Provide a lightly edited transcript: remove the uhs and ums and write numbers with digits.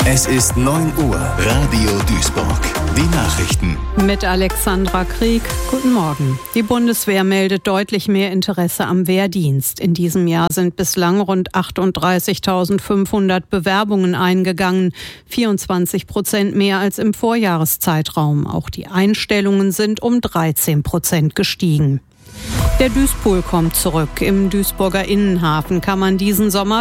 Es ist 9 Uhr. Radio Duisburg. Die Nachrichten. Mit Alexandra Krieg. Guten Morgen. Die Bundeswehr meldet deutlich mehr Interesse am Wehrdienst. In diesem Jahr sind bislang rund 38.500 Bewerbungen eingegangen. 24% mehr als im Vorjahreszeitraum. Auch die Einstellungen sind um 13% gestiegen. Der Duispool kommt zurück. Im Duisburger Innenhafen kann man diesen Sommer